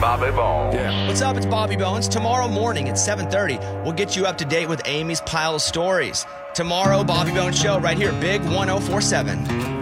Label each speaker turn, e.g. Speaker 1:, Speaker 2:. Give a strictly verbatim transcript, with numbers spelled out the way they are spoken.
Speaker 1: Bobby Bones.
Speaker 2: Yeah. What's up? It's Bobby Bones. Tomorrow morning at seven thirty, we'll get you up to date with Amy's Pile of Stories. Tomorrow, Bobby Bones Show right here, Big one oh four seven.